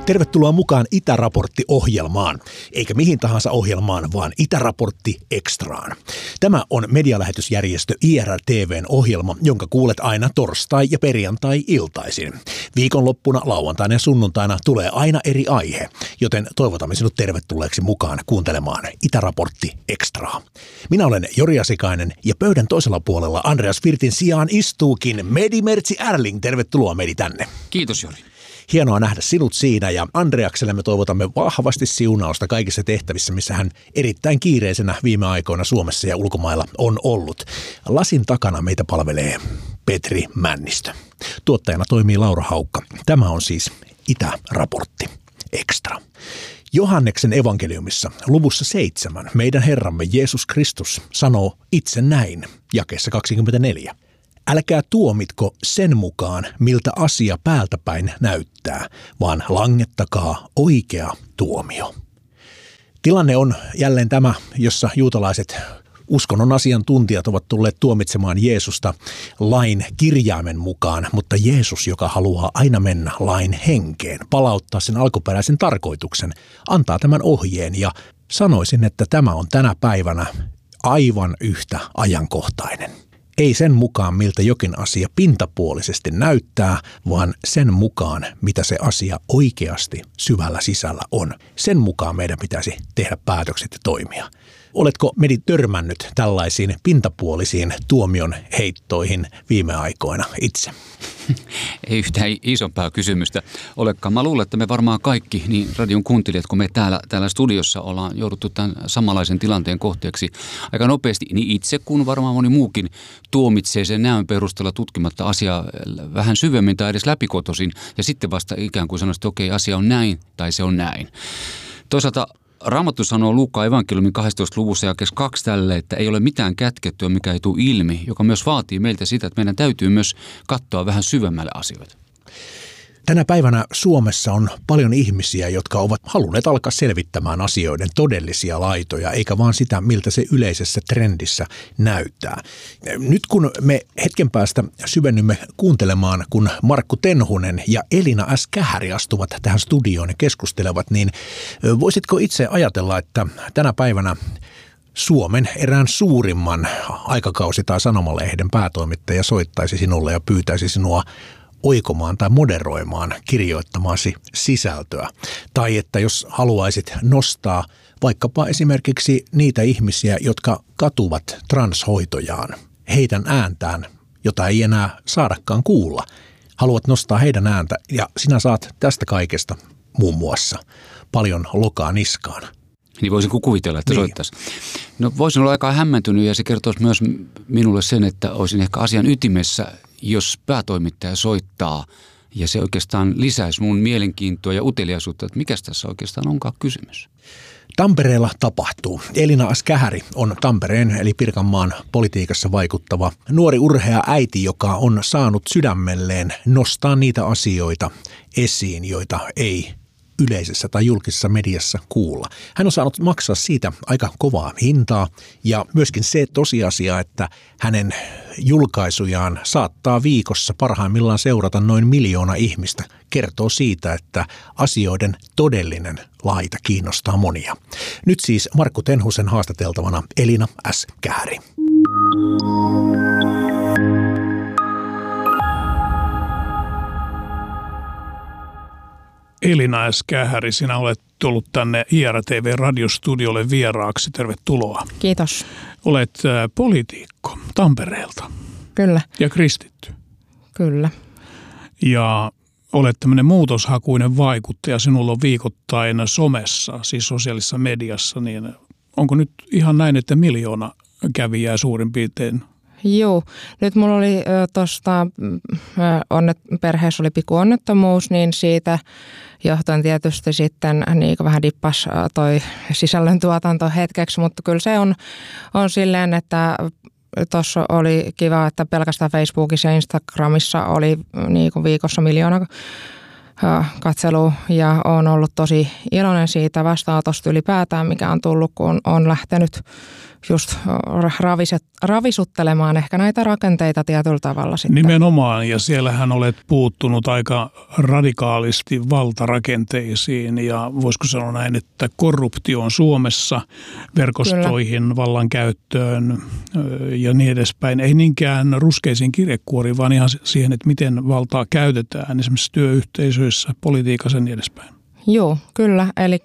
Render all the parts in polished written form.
Tervetuloa mukaan Itäraportti-ohjelmaan, eikä mihin tahansa ohjelmaan, vaan Itäraportti Extraan. Tämä on medialähetysjärjestö IRTV:n ohjelma, jonka kuulet aina torstai- ja perjantai-iltaisin. Viikonloppuna, lauantaina ja sunnuntaina tulee aina eri aihe, joten toivotamme sinut tervetulleeksi mukaan kuuntelemaan Itäraportti Extraa. Minä olen Jori Asikainen ja pöydän toisella puolella Andreas Virtin sijaan istuukin Medi Mertsi Erling. Tervetuloa Medi tänne. Kiitos Jori. Hienoa nähdä sinut siinä ja Andreakselle me toivotamme vahvasti siunausta kaikissa tehtävissä, missä hän erittäin kiireisenä viime aikoina Suomessa ja ulkomailla on ollut. Lasin takana meitä palvelee Petri Männistö. Tuottajana toimii Laura Haukka. Tämä on siis Itäraportti Extra. Johanneksen evankeliumissa luvussa 7 meidän Herramme Jeesus Kristus sanoo itse näin, jakeessa 24. Älkää tuomitko sen mukaan, miltä asia päältäpäin näyttää, vaan langettakaa oikea tuomio. Tilanne on jälleen tämä, jossa juutalaiset uskonnon asiantuntijat ovat tulleet tuomitsemaan Jeesusta lain kirjaimen mukaan, mutta Jeesus, joka haluaa aina mennä lain henkeen, palauttaa sen alkuperäisen tarkoituksen, antaa tämän ohjeen ja sanoisin, että tämä on tänä päivänä aivan yhtä ajankohtainen. Ei sen mukaan, miltä jokin asia pintapuolisesti näyttää, vaan sen mukaan, mitä se asia oikeasti syvällä sisällä on. Sen mukaan meidän pitäisi tehdä päätökset ja toimia. Oletko Medi törmännyt tällaisiin pintapuolisiin tuomion heittoihin viime aikoina itse? Ei yhtään isompaa kysymystä olekaan. Mä luulen, että me varmaan kaikki, niin radion kuuntelijat, kun me täällä studiossa ollaan jouduttu tämän samanlaisen tilanteen kohteeksi aika nopeasti, niin itse kun varmaan moni muukin tuomitsee sen näön perusteella tutkimatta asiaa vähän syvemmin tai edes läpikotoisin ja sitten vasta ikään kuin sanoo, että okei, asia on näin tai se on näin. Toisaalta Raamattu sanoo Luukkaan evankeliumin 12. luvussa jakeessa 2 tälle, että ei ole mitään kätkettyä, mikä ei tule ilmi, joka myös vaatii meiltä sitä, että meidän täytyy myös katsoa vähän syvemmälle asioita. Tänä päivänä Suomessa on paljon ihmisiä, jotka ovat halunneet alkaa selvittämään asioiden todellisia laitoja, eikä vaan sitä, miltä se yleisessä trendissä näyttää. Nyt kun me hetken päästä syvennymme kuuntelemaan, kun Markku Tenhunen ja Elina S. Kähäri astuvat tähän studioon ja keskustelevat, niin voisitko itse ajatella, että tänä päivänä Suomen erään suurimman aikakausi- tai sanomalehden päätoimittaja soittaisi sinulle ja pyytäisi sinua oikomaan tai moderoimaan kirjoittamaasi sisältöä. Tai että jos haluaisit nostaa vaikkapa esimerkiksi niitä ihmisiä, jotka katuvat transhoitojaan, heidän ääntään, jota ei enää saadakaan kuulla. Haluat nostaa heidän ääntä ja sinä saat tästä kaikesta muun muassa paljon lokaa niskaan. Niin voisin kuvitella, että soittaisi. No voisin olla aika hämmentynyt ja se kertoisi myös minulle sen, että olisin ehkä asian ytimessä, jos päätoimittaja soittaa ja se oikeastaan lisäisi mun mielenkiintoa ja uteliaisuutta, että mikäs tässä oikeastaan onkaan kysymys. Tampereella tapahtuu. Elina S. Kähäri on Tampereen eli Pirkanmaan politiikassa vaikuttava nuori urhea äiti, joka on saanut sydämelleen nostaa niitä asioita esiin, joita ei yleisessä tai julkisessa mediassa kuulla. Hän on saanut maksaa siitä aika kovaa hintaa ja myöskin se tosiasia, että hänen julkaisujaan saattaa viikossa parhaimmillaan seurata noin 1 miljoona ihmistä, kertoo siitä, että asioiden todellinen laita kiinnostaa monia. Nyt siis Markku Tenhusen haastateltavana Elina S. Kähäri. Elina S. Kähäri, sinä olet tullut tänne IRTV-radiostudiolle vieraaksi. Tervetuloa. Kiitos. Olet poliitikko Tampereelta. Kyllä. Ja kristitty. Kyllä. Ja olet tämmöinen muutoshakuinen vaikuttaja. Sinulla on viikoittain somessa, siis sosiaalisessa mediassa. Niin onko nyt ihan näin, että 1 miljoona kävijää suurin piirtein? Joo. Nyt mulla oli perheessä oli pikku onnettomuus, niin siitä johtuen tietysti sitten niin vähän dippas toi sisällöntuotanto hetkeksi, mutta kyllä se on silleen, että tuossa oli kiva, että pelkästään Facebookissa ja Instagramissa oli niin kuin viikossa 1 miljoona katselu ja olen ollut tosi iloinen siitä vastaanotosta ylipäätään, mikä on tullut, kun on lähtenyt just ravisuttelemaan ehkä näitä rakenteita tietyllä tavalla sitten. Nimenomaan, ja siellähän olet puuttunut aika radikaalisti valtarakenteisiin ja voisiko sanoa näin, että korruptio on Suomessa verkostoihin, kyllä, vallankäyttöön ja niin edespäin. Ei niinkään ruskeisiin kirjekuoriin, vaan ihan siihen, että miten valtaa käytetään esimerkiksi työyhteisöissä, politiikassa ja niin edespäin. Joo, kyllä. Eli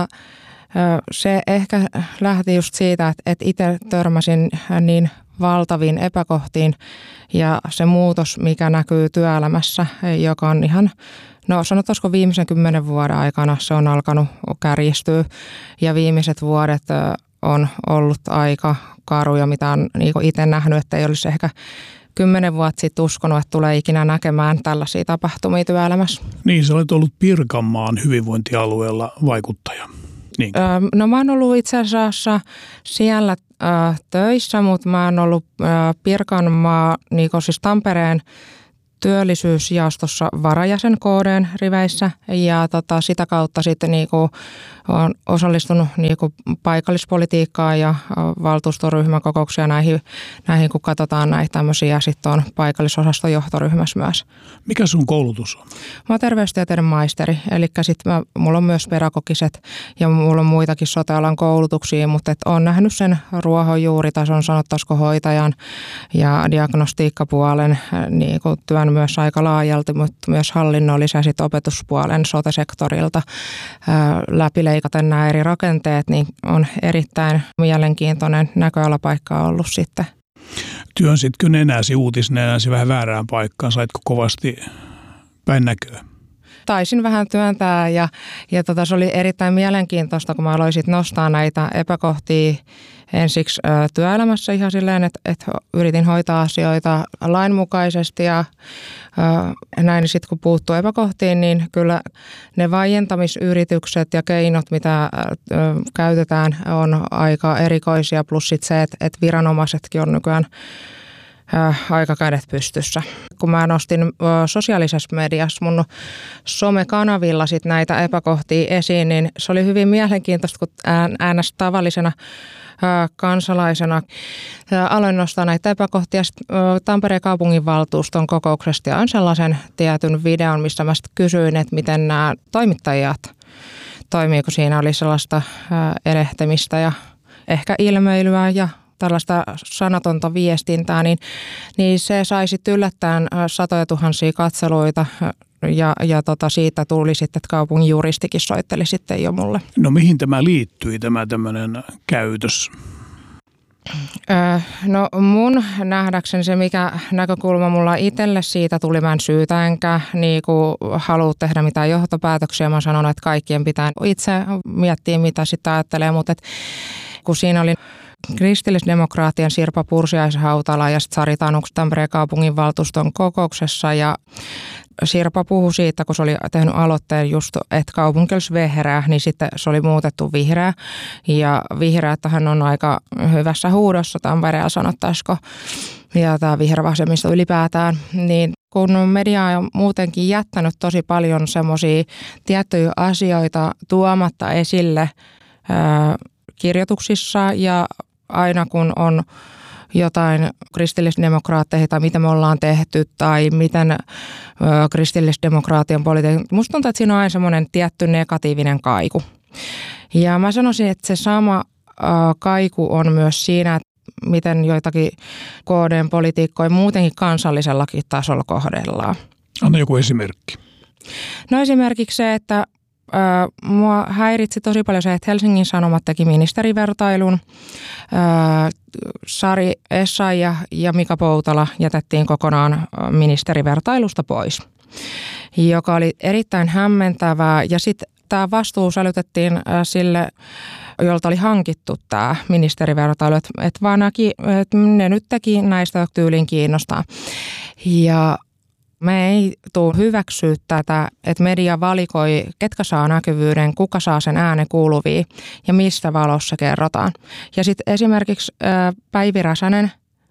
se ehkä lähti just siitä, että itse törmäsin niin valtaviin epäkohtiin ja se muutos, mikä näkyy työelämässä, joka on ihan, no sanotaanko viimeisen 10 vuoden aikana se on alkanut kärjistyä ja viimeiset vuodet on ollut aika karuja, mitä on niin itse nähnyt, että ei olisi ehkä 10 vuotta sitten uskonut, että tulee ikinä näkemään tällaisia tapahtumia työelämässä. Niin, sä olet ollut Pirkanmaan hyvinvointialueella vaikuttaja. Niin. No mä oon ollut itse asiassa siellä töissä, mutta mä oon ollut Pirkanmaa, niin siis Tampereen työllisyysjaostossa varajäsen KD:n riveissä ja sitä kautta sitten olen osallistunut paikallispolitiikkaan ja valtuustoryhmäkokouksia näihin, kun katsotaan näitä tämmöisiä, sitten on paikallisosaston johtoryhmässä myös. Mikä sun koulutus on? Mä oon terveystieteiden maisteri, eli sitten mulla on myös pedagogiset ja mulla on muitakin sote-alan koulutuksia, mutta olen nähnyt sen ruohonjuuritason, sanottaisiko hoitajan ja diagnostiikkapuolen työn myös aika laajalti, mutta myös hallinnollisen ja sitten opetuspuolen sote-sektorilta läpileikaten nämä eri rakenteet, niin on erittäin mielenkiintoinen näköalapaikka ollut sitten. Työnsitkö nenäsi, uutisnenäsi vähän väärään paikkaan? Saitko kovasti päin näköä? Taisin vähän työntää ja se oli erittäin mielenkiintoista, kun mä aloin sit nostaa näitä epäkohtia ensiksi työelämässä ihan silleen, että yritin hoitaa asioita lainmukaisesti ja näin sitten kun puuttuu epäkohtiin, niin kyllä ne vaientamisyritykset ja keinot, mitä käytetään, on aika erikoisia, plus sit se, että viranomaisetkin on nykyään aika kädet pystyssä. Kun mä nostin sosiaalisessa mediassa mun somekanavilla sit näitä epäkohtia esiin, niin se oli hyvin mielenkiintoista, kun äänestä tavallisena kansalaisena aloin nostaa näitä epäkohtia Tampereen kaupunginvaltuuston kokouksesta ja on sellaisen tietyn videon, missä mä kysyin, että miten nämä toimittajat toimii, kun siinä oli sellaista erehtemistä ja ehkä ilmeilyä ja tällaista sanatonta viestintää, niin se sai sitten yllättäen satoja tuhansia katseluita ja siitä tuli sitten, että kaupungin juristikin soitteli sitten jo mulle. No mihin tämä liittyi, tämä tämmöinen käytös? No mun nähdäkseni se, mikä näkökulma mulla itselle siitä tuli, mä en syytä enkä halua tehdä mitään johtopäätöksiä. Mä sanon, että kaikkien pitää itse miettiä, mitä sitä ajattelee, mutta kun siinä oli kristillisdemokraattien Sirpa Pursiaishautala ja Sari Tanus Tampereen kaupunginvaltuuston kokouksessa ja Sirpa puhui siitä, kun se oli tehnyt aloitteen just, että kaupunki olisi vihreä, niin sitten se oli muutettu vihreä. Ja vihreätähän on aika hyvässä huudossa Tampereella sanottaisiko, ja tämä vihervasemmisto ylipäätään, niin kun media on muutenkin jättänyt tosi paljon semmoisia tiettyjä asioita tuomatta esille kirjoituksissa ja aina kun on jotain kristillisdemokraatteja tai mitä me ollaan tehty tai miten kristillisdemokraattien politiikka. Musta tuntuu, että siinä on aina semmoinen tietty negatiivinen kaiku. Ja mä sanoisin, että se sama kaiku on myös siinä, että miten joitakin KD:n politiikkoja muutenkin kansallisellakin tasolla kohdellaan. Anna joku esimerkki. No esimerkiksi se, että mua häiritsi tosi paljon se, että Helsingin Sanomat teki ministerivertailun. Sari Essayah ja Mika Poutala jätettiin kokonaan ministerivertailusta pois, joka oli erittäin hämmentävää. Ja sitten tämä vastuu sälytettiin sille, jolta oli hankittu tämä ministerivertailu, että vaan ne nyt teki näistä tyyliin kiinnostaa. Ja me ei tule hyväksyä tätä, että media valikoi, ketkä saa näkyvyyden, kuka saa sen äänen kuuluviin ja mistä valossa kerrotaan. Ja sitten esimerkiksi Päivi Räsänen,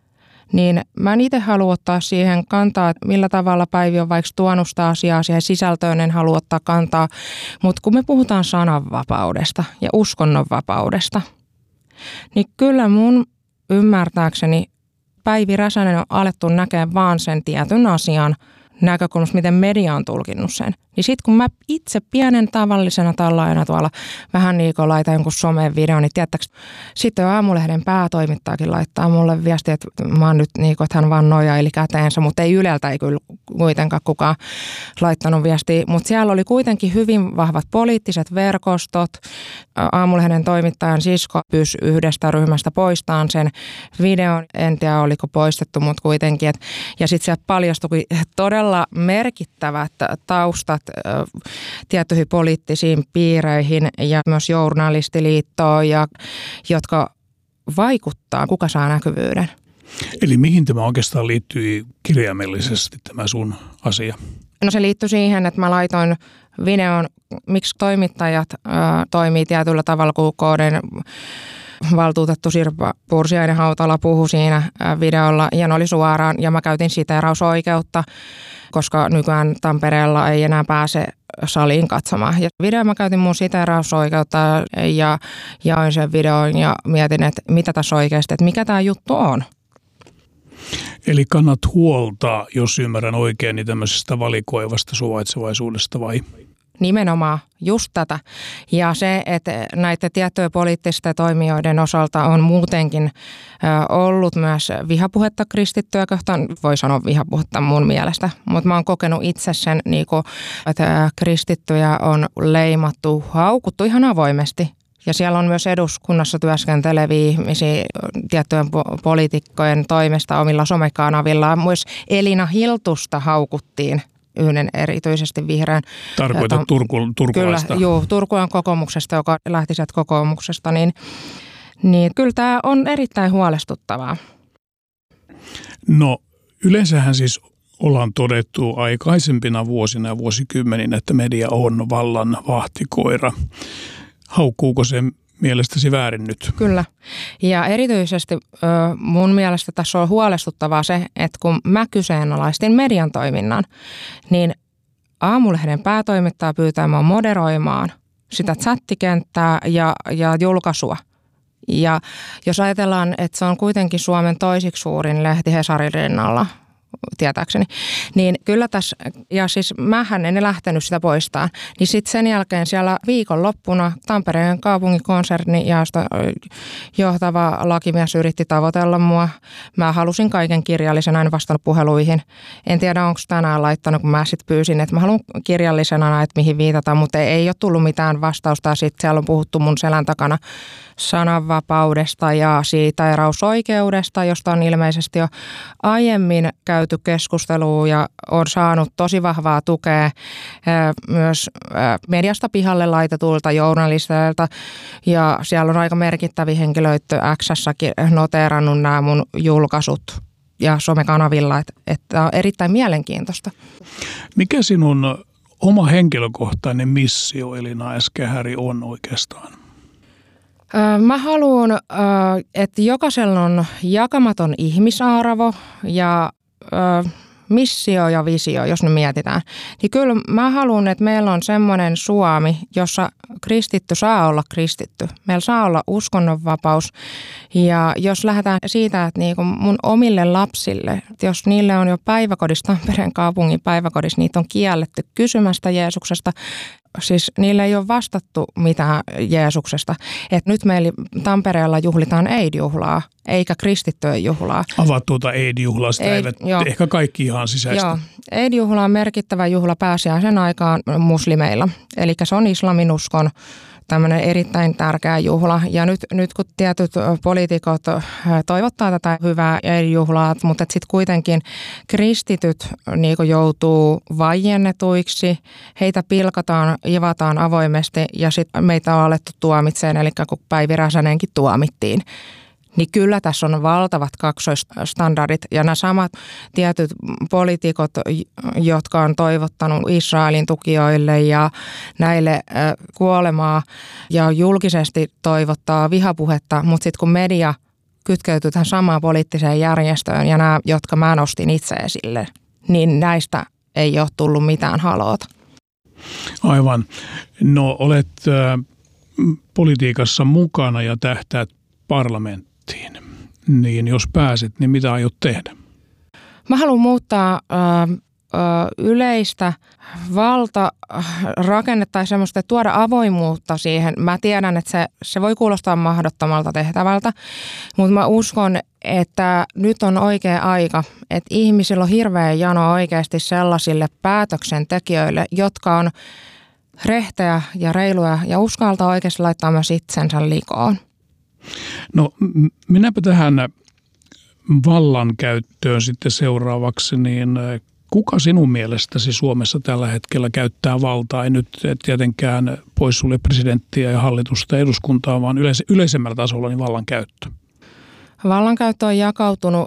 niin mä en itse halua ottaa siihen kantaa, että millä tavalla Päivi on vaikka tuonut sitä asiaa siihen sisältöön, en halua ottaa kantaa. Mutta kun me puhutaan sananvapaudesta ja uskonnonvapaudesta, niin kyllä mun ymmärtääkseni Päivi Räsänen on alettu näkemään vaan sen tietyn asian näkökulmasta, miten media on tulkinnut sen. Niin sitten kun mä itse pienen tavallisena tallaajana tuolla vähän niin kuin laitan jonkun someen videon, niin tiedättekö, sitten Aamulehden päätoimittajakin laittaa mulle viestiä, että mä oon nyt niin kuin, että hän vaan nojaili käteensä, mutta ei Yleltä ei kyllä kuitenkaan kukaan laittanut viestiä. Mutta siellä oli kuitenkin hyvin vahvat poliittiset verkostot. Aamulehden toimittajan sisko pyysi yhdestä ryhmästä poistamaan sen videon. En tiedä, oliko poistettu, mutta kuitenkin. Ja sitten sieltä paljastui todella merkittävät taustat tiettyihin poliittisiin piireihin ja myös journalistiliittoon, jotka vaikuttaa, kuka saa näkyvyyden. Eli mihin tämä oikeastaan liittyy kirjaimellisesti tämä sun asia? No se liittyy siihen, että mä laitoin videon, miksi toimittajat toimii tietyllä tavalla, kun KD:n valtuutettu Sirpa Pursiainen-Hautala puhui siinä videolla ja ne oli suoraan ja mä käytin siteerausoikeutta, koska nykyään Tampereella ei enää pääse saliin katsomaan. Ja video mä käytin mun siteerausoikeutta ja jaoin sen videon ja mietin, että mitä tässä oikeasti, että mikä tämä juttu on. Eli kannat huolta, jos ymmärrän oikein, niin tämmöisestä valikoivasta suvaitsevaisuudesta vai? Nimenomaan just tätä. Ja se, että näiden tiettyjen poliittisten toimijoiden osalta on muutenkin ollut myös vihapuhetta kristittyä kohtaan. Voi sanoa vihapuhetta mun mielestä, mutta mä oon kokenut itse sen, että kristittyjä on leimattu, haukuttu ihan avoimesti. Ja siellä on myös eduskunnassa työskenteleviä ihmisiä tiettyjen poliitikkojen toimesta omilla somekanavillaan. Myös Elina Hiltusta haukuttiin. Yhden erityisesti vihreän. Tarkoitat turkulaista? Kyllä, joo, Turkulan kokoomuksesta, joka lähti sieltä kokoomuksesta, niin kyllä tämä on erittäin huolestuttavaa. No yleensähän siis ollaan todettu aikaisempina vuosina ja vuosikymmeninä, että media on vallan vahtikoira. Haukkuuko se mielestäsi väärin nyt? Kyllä. Ja erityisesti mun mielestä tässä on huolestuttavaa se, että kun mä kyseenalaistin median toiminnan, niin Aamulehden päätoimittaja pyytää mua moderoimaan sitä chattikenttää ja julkaisua. Ja jos ajatellaan, että se on kuitenkin Suomen toisiksi suurin lehti Hesarin rinnalla, tietääkseni, niin kyllä tässä, ja siis mähän en lähtenyt sitä poistamaan, niin sitten sen jälkeen siellä viikonloppuna Tampereen kaupunginkonserni ja johtava lakimies yritti tavoitella mua. Mä halusin kaiken kirjallisena, en vastannut puheluihin. En tiedä, onko tänään laittanut, kun mä sitten pyysin, että mä haluan kirjallisena, että mihin viitataan, mutta ei ole tullut mitään vastausta. Sitten siellä on puhuttu mun selän takana sananvapaudesta ja siitä erausoikeudesta, josta on ilmeisesti jo aiemmin käyty keskustelua ja on saanut tosi vahvaa tukea myös mediasta pihalle laitetulta journalisteilta. Ja siellä on aika merkittäviä henkilöitä X:ssäkin noteerannut nämä mun julkaisut ja somekanavilla, että on erittäin mielenkiintoista. Mikä sinun oma henkilökohtainen missio Elina S. Kehäri on oikeastaan? Mä haluan, että jokaisella on jakamaton ihmisarvo ja missio ja visio, jos nyt mietitään. Niin kyllä mä haluan, että meillä on semmoinen Suomi, jossa kristitty saa olla kristitty. Meillä saa olla uskonnonvapaus. Ja jos lähdetään siitä, että niin kuin mun omille lapsille, että jos niille on jo päiväkodissa, Tampereen kaupungin päiväkodissa, niitä on kielletty kysymästä Jeesuksesta. Siis niille ei ole vastattu mitään Jeesuksesta. Että nyt meillä Tampereella juhlitaan Eid-juhlaa, eikä kristittyjen juhlaa. Avaat tuota Eid-juhlaa, sitä eivät ehkä kaikki ihan sisäistä. Joo, Eid-juhla on merkittävä juhla pääsiäisen aikaan muslimeilla. Eli se on islaminuskon tämmöinen erittäin tärkeä juhla. Ja nyt kun tietyt poliitikot toivottaa tätä hyvää Eid-juhlaa, mutta sitten kuitenkin kristityt niin joutuu vaiennetuiksi, heitä pilkataan, ivataan avoimesti ja sitten meitä on alettu tuomitseen, eli kun Päivi Räsänenkin tuomittiin. Niin kyllä tässä on valtavat kaksoisstandardit ja nämä samat tietyt poliitikot, jotka on toivottanut Israelin tukijoille ja näille kuolemaa ja julkisesti toivottaa vihapuhetta, mutta sitten kun media kytkeytyy tähän samaan poliittiseen järjestöön ja nämä, jotka mä nostin itse esille, niin näistä ei ole tullut mitään haloota. Aivan. No olet politiikassa mukana ja tähtäät parlamenttiin. Niin jos pääset, niin mitä aiot tehdä? Mä haluan muuttaa yleistä valtarakennetta tai semmoista, tuoda avoimuutta siihen. Mä tiedän, että se voi kuulostaa mahdottomalta tehtävältä, mutta mä uskon, että nyt on oikea aika, että ihmisillä on hirveä jano oikeasti sellaisille päätöksentekijöille, jotka on rehtejä ja reiluja ja uskaltaa oikeasti laittaa myös itsensä likoon. No mennäänpä tähän vallankäyttöön sitten seuraavaksi, niin kuka sinun mielestäsi Suomessa tällä hetkellä käyttää valtaa? Ei nyt tietenkään poissulje presidenttiä ja hallitusta ja eduskuntaa, vaan yleisemmällä tasolla niin vallankäyttö. Vallankäyttö on jakautunut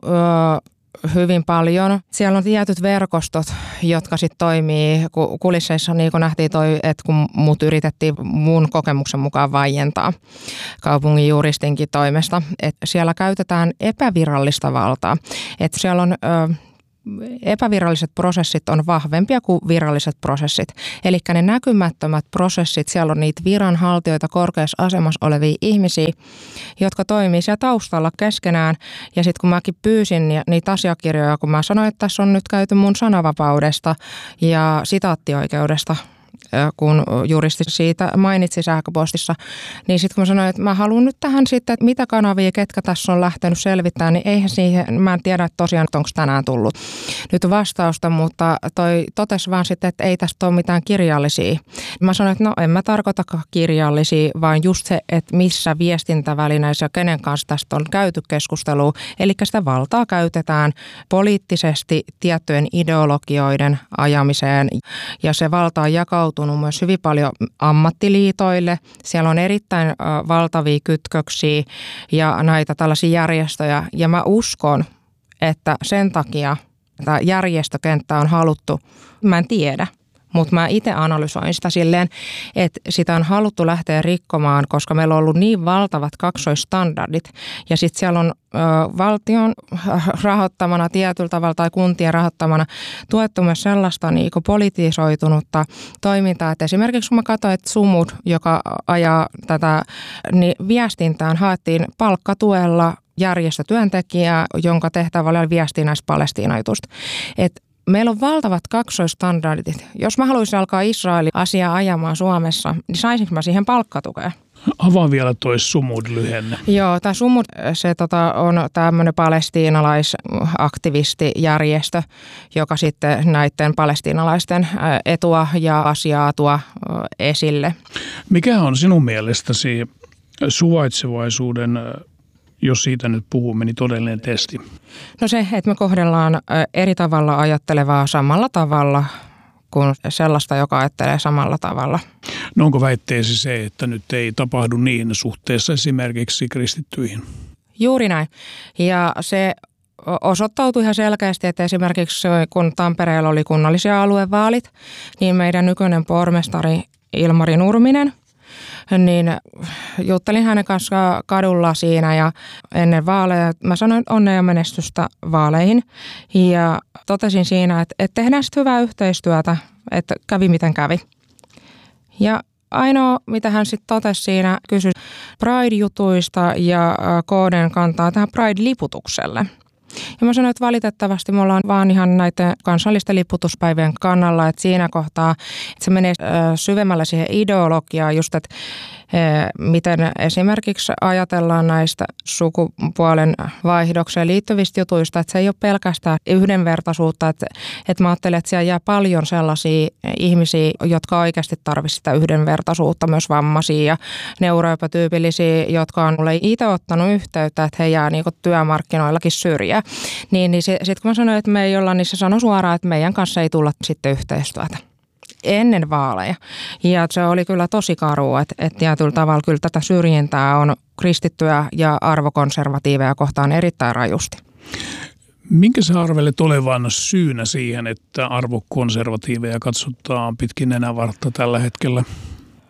hyvin paljon. Siellä on tietyt verkostot, jotka sitten toimii kulisseissa, niin kuin nähtiin että kun mut yritettiin mun kokemuksen mukaan vaientaa kaupungin juristinkin toimesta, että siellä käytetään epävirallista valtaa. Että siellä on epäviralliset prosessit on vahvempia kuin viralliset prosessit. Eli ne näkymättömät prosessit, siellä on niitä viranhaltijoita, korkeassa asemassa olevia ihmisiä, jotka toimii siellä taustalla keskenään. Ja sitten kun mäkin pyysin niitä asiakirjoja, kun mä sanoin, että tässä on nyt käyty mun sananvapaudesta ja sitaattioikeudesta, kun juristi siitä mainitsi sähköpostissa, niin sitten kun mä sanoin, että mä haluan nyt tähän sitten, että mitä kanavia, ketkä tässä on lähtenyt selvittämään, niin eihän siihen, mä en tiedä tosiaan, onko tänään tullut nyt vastausta, mutta toi totesi vaan sitten, että ei tästä ole mitään kirjallisia. Mä sanoin, että no en mä tarkoita kirjallisia, vaan just se, että missä viestintävälineissä ja kenen kanssa tästä on käyty keskustelua, eli sitä valtaa käytetään poliittisesti tiettyjen ideologioiden ajamiseen ja se valta on jakautunut myös hyvin paljon ammattiliitoille. Siellä on erittäin valtavia kytköksiä ja näitä tällaisia järjestöjä. Ja mä uskon, että sen takia tämä järjestökenttä on haluttu, mä en tiedä, mutta mä itse analysoin sitä silleen, että sitä on haluttu lähteä rikkomaan, koska meillä on ollut niin valtavat kaksoisstandardit. Ja sitten siellä on valtion rahoittamana tietyllä tavalla tai kuntien rahoittamana tuettu myös sellaista niin kuin politisoitunutta toimintaa. Että esimerkiksi kun mä katsoin, että Sumud, joka ajaa tätä, niin viestintään haettiin palkkatuella järjestötyöntekijää, jonka tehtävä oli viestinnässä Palestiina-jutusta. Meillä on valtavat kaksoisstandardit. Jos mä haluaisin alkaa Israelin asiaa ajamaan Suomessa, niin saisinko mä siihen palkkatukea? Avaan vielä toi Sumud-lyhenne. Joo, tämä Sumud se, on tämmöinen palestiinalaisaktivistijärjestö, joka sitten näiden palestiinalaisten etua ja asiaa tuo esille. Mikä on sinun mielestäsi suvaitsevaisuuden, jos siitä nyt puhumme, niin todellinen testi? No se, että me kohdellaan eri tavalla ajattelevaa samalla tavalla kuin sellaista, joka ajattelee samalla tavalla. No onko väitteesi se, että nyt ei tapahdu niin suhteessa esimerkiksi kristittyihin? Juuri näin. Ja se osoittautui ihan selkeästi, että esimerkiksi kun Tampereella oli kunnallisia aluevaalit, niin meidän nykyinen pormestari Ilmari Nurminen, niin juttelin hänen kanssa kadulla siinä ja ennen vaaleja. Mä sanoin onnea ja menestystä vaaleihin ja totesin siinä, että tehdään sitten hyvää yhteistyötä, että kävi miten kävi. Ja ainoa, mitä hän sitten totesi siinä, kysyi Pride-jutuista ja KD:n kantaa tähän Pride-liputukselle. Ja mä sanoin, että valitettavasti me ollaan vaan ihan näiden kansallisten liputuspäivien kannalla, että siinä kohtaa että se menee syvemmällä siihen ideologiaan just, että miten esimerkiksi ajatellaan näistä sukupuolen vaihdokseen liittyvistä jutuista, että se ei ole pelkästään yhdenvertaisuutta, että mä ajattelen, että siellä jää paljon sellaisia ihmisiä, jotka oikeasti tarvitsisivat sitä yhdenvertaisuutta, myös vammaisia ja neuroepätyypillisiä, jotka on mulle itse ottanut yhteyttä, että he jää niinku työmarkkinoillakin syrjään. Niin sitten kun mä sanoin, että me ei olla, niin se sanoi suoraan, että meidän kanssa ei tulla sitten yhteistyötä ennen vaaleja. Ja se oli kyllä tosi karua, että tietyllä tavalla kyllä tätä syrjintää on kristittyjä ja arvokonservatiiveja kohtaan erittäin rajusti. Minkä sä arvelet olevan syynä siihen, että arvokonservatiiveja katsotaan pitkin nenävartta tällä hetkellä?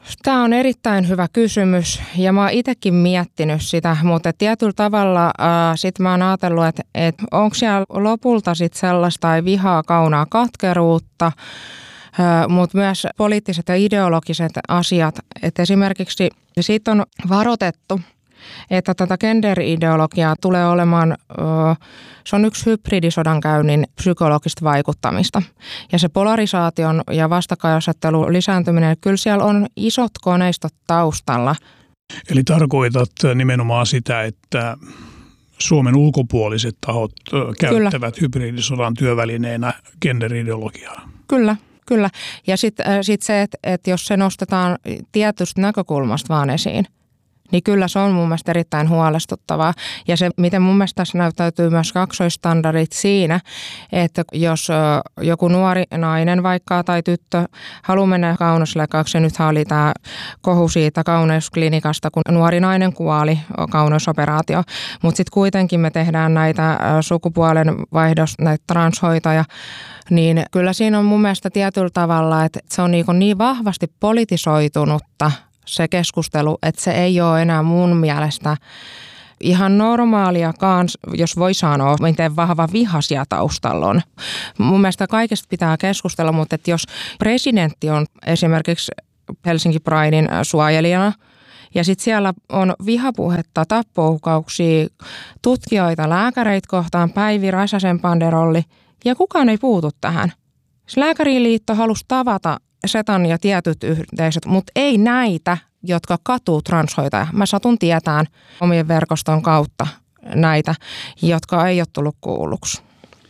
Tämä on erittäin hyvä kysymys ja mä oon itsekin miettinyt sitä, mutta tietyllä tavalla sitten mä oon ajatellut, että onko siellä lopulta sitten sellaista vihaa, kaunaa, katkeruutta, mutta myös poliittiset ja ideologiset asiat. Että esimerkiksi siitä on varoitettu, että tätä gender-ideologiaa tulee olemaan, se on yksi hybridisodankäynnin psykologista vaikuttamista. Ja se polarisaation ja vastakkainasettelun lisääntyminen, kyllä siellä on isot koneistot taustalla. Eli tarkoitat nimenomaan sitä, että Suomen ulkopuoliset tahot käyttävät hybridisodan työvälineenä gender-ideologiaa? Kyllä. Ja sitten se, että jos se nostetaan tietystä näkökulmasta vaan esiin, niin kyllä se on mun mielestä erittäin huolestuttavaa. Ja se, miten mun mielestä tässä näyttäytyy myös kaksoistandardit siinä, että jos joku nuori nainen vaikka tai tyttö haluaa mennä kauneusleikkaukseen, ja nythän oli tämä kohu siitä kauneusklinikasta, kun nuori nainen kuoli, kauneusoperaatio, mutta sitten kuitenkin me tehdään näitä sukupuolen vaihdos, näitä transhoitoja, niin kyllä siinä on mun mielestä tietyllä tavalla, että se on niin vahvasti politisoitunutta, se keskustelu, että se ei ole enää mun mielestä ihan normaaliakaan, jos voi sanoa, miten vahva viha siellä taustalla on. Mun mielestä kaikesta pitää keskustella, mutta että jos presidentti on esimerkiksi Helsinki Pridein suojelijana, ja sitten siellä on vihapuhetta, tappouhkauksia, tutkijoita, lääkäreitä kohtaan, Päivi Räsäsen banderolli, ja kukaan ei puutu tähän. Lääkäriliitto halusi tavata Setan ja tietyt yhteisöt, mutta ei näitä, jotka katuu transhoitajia. Mä satun tietään omien verkoston kautta näitä, jotka ei ole tullut kuulluksi.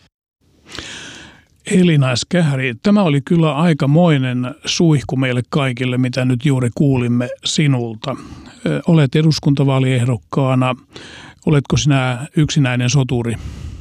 Elina S. Kähäri, tämä oli kyllä aikamoinen suihku meille kaikille, mitä nyt juuri kuulimme sinulta. Olet eduskuntavaaliehdokkaana. Oletko sinä yksinäinen soturi?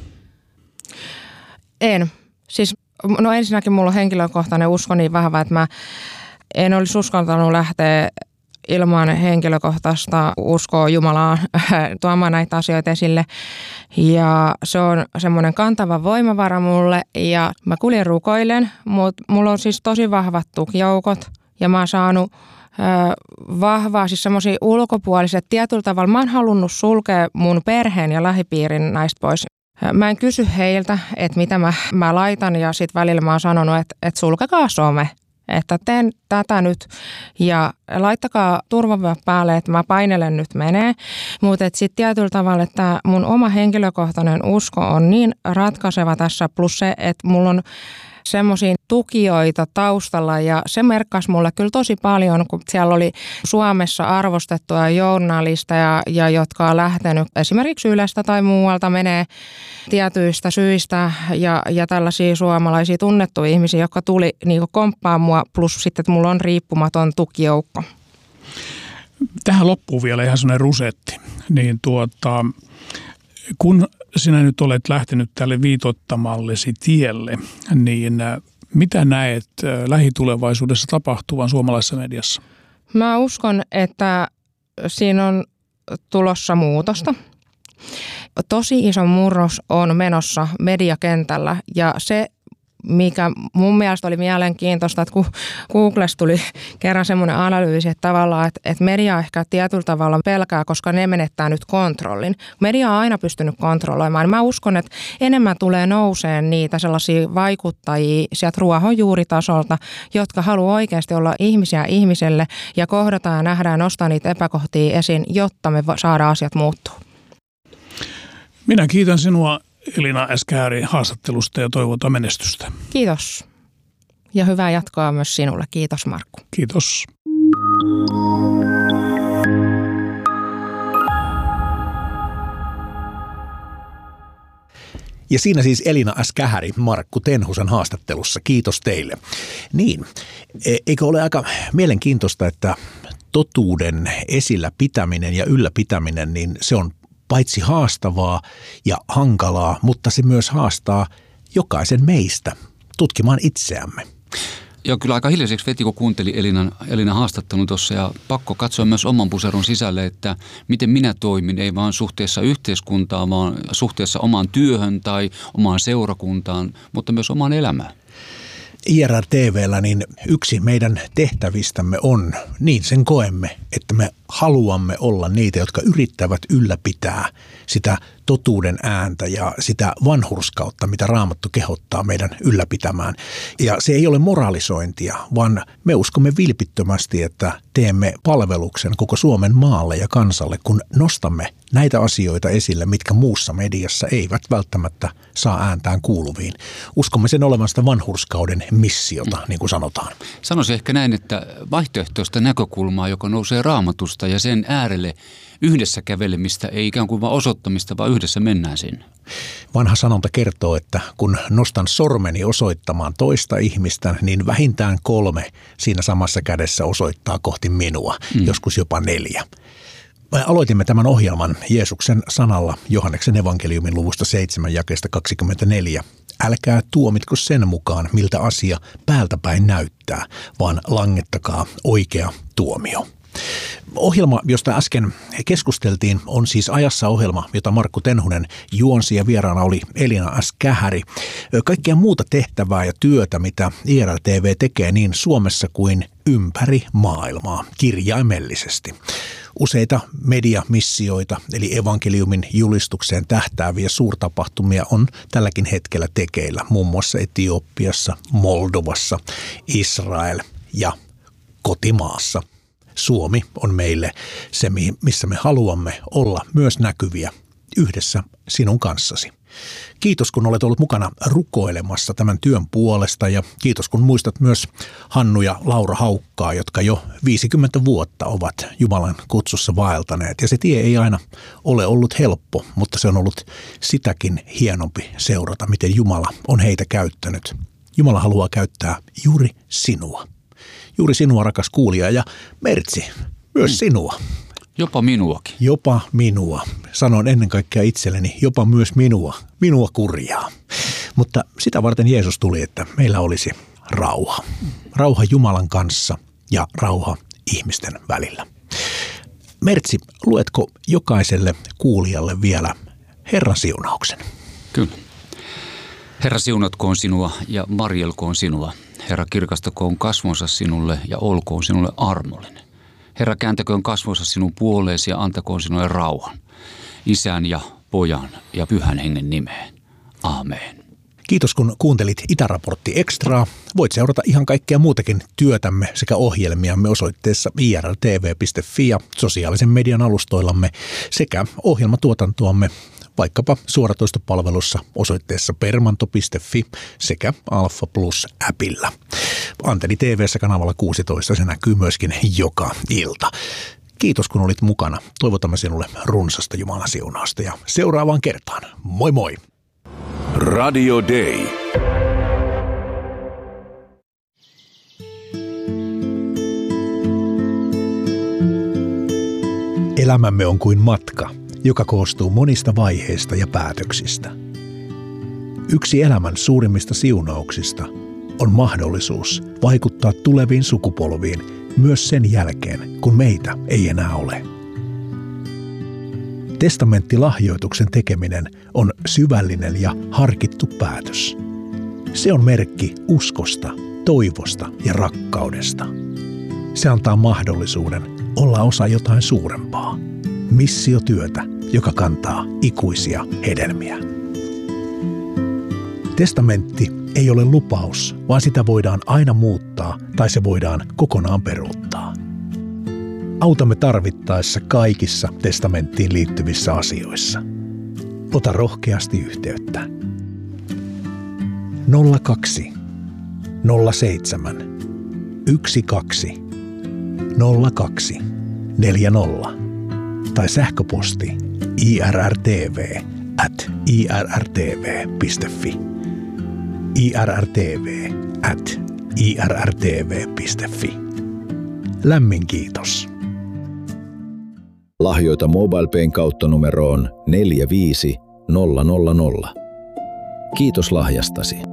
En. Siis ensinnäkin mulla on henkilökohtainen usko niin vahva, että mä en olisi uskaltanut lähteä ilman henkilökohtaista uskoa Jumalaan tuomaan näitä asioita esille. Ja se on semmoinen kantava voimavara mulle ja mä kuljen rukoilen, mutta mulla on siis tosi vahvat tukijoukot ja mä oon saanut vahvaa, siis semmoisia ulkopuoliset tietyllä tavalla. Mä oon halunnut sulkea mun perheen ja lähipiirin näistä pois. Mä en kysy heiltä, että mitä mä laitan ja sitten välillä mä oon sanonut, että sulkekaa some, että teen tätä nyt ja laittakaa turvavyöt päälle, että mä painelen nyt menee. Mutta sitten tietyllä tavalla, että mun oma henkilökohtainen usko on niin ratkaiseva tässä, plus se, että mulla on semmoisia tukijoita taustalla ja se merkkasi mulle kyllä tosi paljon, kun siellä oli Suomessa arvostettuja journalisteja ja jotka on lähtenyt esimerkiksi Ylestä tai muualta menee tietyistä syistä ja tällaisia suomalaisia tunnettuja ihmisiä, jotka tuli niin komppaa mua, plus sitten, että mulla on riippumaton tukijoukko. Tähän loppuu vielä ihan sellainen rusetti, niin kun sinä nyt olet lähtenyt tälle viitottamallesi tielle, niin mitä näet lähitulevaisuudessa tapahtuvan suomalaisessa mediassa? Mä uskon, että siinä on tulossa muutosta. Tosi iso murros on menossa mediakentällä ja se, mikä mun mielestä oli mielenkiintoista, että kun Googlessa tuli kerran semmoinen analyysi, että tavallaan, että media ehkä tietyllä tavalla pelkää, koska ne menettää nyt kontrollin. Media on aina pystynyt kontrolloimaan. Mä uskon, että enemmän tulee nouseen niitä sellaisia vaikuttajia sieltä ruohonjuuritasolta, jotka haluaa oikeasti olla ihmisiä ihmiselle ja kohdata ja nähdä ja nostaa niitä epäkohtia esiin, jotta me saadaan asiat muuttua. Minä kiitän sinua, Elina S. Kähäri, haastattelusta ja toivotan menestystä. Kiitos. Ja hyvää jatkoa myös sinulle. Kiitos, Markku. Kiitos. Ja siinä siis Elina S. Kähäri Markku Tenhusen haastattelussa. Kiitos teille. Niin, eikö ole aika mielenkiintoista, että totuuden esillä pitäminen ja ylläpitäminen, niin se on paitsi haastavaa ja hankalaa, mutta se myös haastaa jokaisen meistä tutkimaan itseämme. Joo, kyllä aika hiljaiseksi veti, kun kuunteli Elinan haastattelun tuossa ja pakko katsoa myös oman puserun sisälle, että miten minä toimin, ei vaan suhteessa yhteiskuntaan, vaan suhteessa omaan työhön tai omaan seurakuntaan, mutta myös omaan elämään. IRR-TV:llä niin yksi meidän tehtävistämme on, niin sen koemme, että me haluamme olla niitä, jotka yrittävät ylläpitää sitä totuuden ääntä ja sitä vanhurskautta, mitä Raamattu kehottaa meidän ylläpitämään. Ja se ei ole moralisointia, vaan me uskomme vilpittömästi, että teemme palveluksen koko Suomen maalle ja kansalle, kun nostamme näitä asioita esille, mitkä muussa mediassa eivät välttämättä saa ääntään kuuluviin. Uskomme sen olevan sitä vanhurskauden missiota, niin kuin sanotaan. Sanoisin ehkä näin, että vaihtoehtoista näkökulmaa, joka nousee Raamatusta ja sen äärelle yhdessä kävelemistä, ei ikään kuin vaan osoittamista, vaan yhdessä mennään sinne. Vanha sanonta kertoo, että kun nostan sormeni osoittamaan toista ihmistä, niin vähintään 3 siinä samassa kädessä osoittaa kohti minua, joskus jopa 4. Me aloitimme tämän ohjelman Jeesuksen sanalla Johanneksen evankeliumin luvusta 7 jakeesta 24. Älkää tuomitko sen mukaan, miltä asia päältäpäin näyttää, vaan langettakaa oikea tuomio. Ohjelma, josta äsken keskusteltiin, on siis Ajassa ohjelma, jota Markku Tenhunen juonsi ja vieraana oli Elina S. Kähäri. Kaikkea muuta tehtävää ja työtä, mitä IRR-TV tekee niin Suomessa kuin ympäri maailmaa kirjaimellisesti. Useita mediamissioita, eli evankeliumin julistukseen tähtääviä suurtapahtumia on tälläkin hetkellä tekeillä, muun muassa Etiopiassa, Moldovassa, Israel ja kotimaassa. Suomi on meille se, missä me haluamme olla myös näkyviä yhdessä sinun kanssasi. Kiitos, kun olet ollut mukana rukoilemassa tämän työn puolesta ja kiitos, kun muistat myös Hannu ja Laura Haukkaa, jotka jo 50 vuotta ovat Jumalan kutsussa vaeltaneet. Ja se tie ei aina ole ollut helppo, mutta se on ollut sitäkin hienompi seurata, miten Jumala on heitä käyttänyt. Jumala haluaa käyttää juuri sinua. Juuri sinua, rakas kuulija, ja Mertsi, myös sinua. Jopa minuakin. Jopa minua. Sanon ennen kaikkea itselleni, jopa myös minua kurjaa. Mutta sitä varten Jeesus tuli, että meillä olisi rauha. Rauha Jumalan kanssa ja rauha ihmisten välillä. Mertsi, luetko jokaiselle kuulijalle vielä Herran siunauksen? Kyllä. Herra siunatkoon sinua ja varjelkoon sinua. Herra kirkastakoon kasvonsa sinulle ja olkoon sinulle armollinen. Herra kääntäköön kasvonsa sinun puoleesi ja antakoon sinulle rauhan. Isän ja Pojan ja Pyhän Hengen nimeen. Aamen. Kiitos kun kuuntelit Itäraportti Extraa. Voit seurata ihan kaikkea muutakin työtämme sekä ohjelmiamme osoitteessa irtv.fi ja sosiaalisen median alustoillamme sekä ohjelmatuotantoamme vaikkapa suoratoistopalvelussa osoitteessa permanto.fi sekä Alfa Plus-äpillä. Antenni TV:ssä kanavalla 16 se näkyy myöskin joka ilta. Kiitos kun olit mukana. Toivotamme sinulle runsasta Jumalan siunausta ja seuraavaan kertaan. Moi moi! Radio Day. Elämämme on kuin matka, joka koostuu monista vaiheista ja päätöksistä. Yksi elämän suurimmista siunauksista on mahdollisuus vaikuttaa tuleviin sukupolviin myös sen jälkeen, kun meitä ei enää ole. Testamenttilahjoituksen tekeminen on syvällinen ja harkittu päätös. Se on merkki uskosta, toivosta ja rakkaudesta. Se antaa mahdollisuuden olla osa jotain suurempaa. Missiotyötä, joka kantaa ikuisia hedelmiä. Testamentti ei ole lupaus, vaan sitä voidaan aina muuttaa tai se voidaan kokonaan peruuttaa. Autamme tarvittaessa kaikissa testamenttiin liittyvissä asioissa. Ota rohkeasti yhteyttä. 02 07 12 02 40 tai sähköposti irrtv@irrtv.fi. irrtv@irrtv.fi. Lämmin kiitos. Lahjoita MobilePayn kautta numeroon 45000. Kiitos lahjastasi.